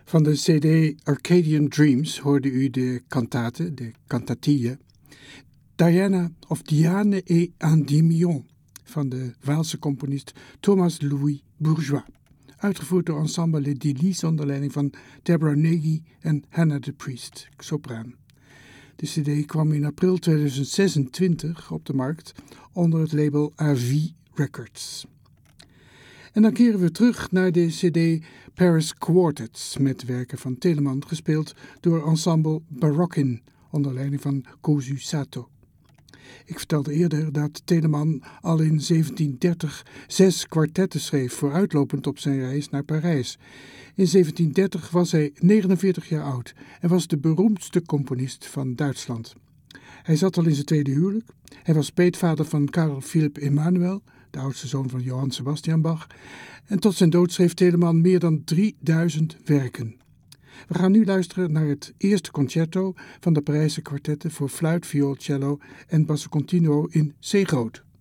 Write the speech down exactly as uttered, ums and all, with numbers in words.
Van de cd Arcadian Dreams hoorde u de cantate, de cantatille, Diana of Diane et Endymion van de Waalse componist Thomas Louis Bourgeois, uitgevoerd door ensemble Les Délices onder leiding van Deborah Nagy en Hannah de Priest, sopraan. De cd kwam in april tweeduizend zesentwintig op de markt onder het label A V Records. En dan keren we terug naar de cd Paris Quartets met werken van Telemann, gespeeld door ensemble Barockin onder leiding van Kozu Sato. Ik vertelde eerder dat Telemann al in zeventien dertig zes kwartetten schreef, vooruitlopend op zijn reis naar Parijs. In zeventien dertig was hij negenenveertig jaar oud en was de beroemdste componist van Duitsland. Hij zat al in zijn tweede huwelijk. Hij was peetvader van Karl Philipp Emanuel, de oudste zoon van Johann Sebastian Bach. En tot zijn dood schreef Telemann meer dan drieduizend werken. We gaan nu luisteren naar het eerste concerto van de Parijse kwartetten voor fluit, viool, cello en basso continuo in C groot.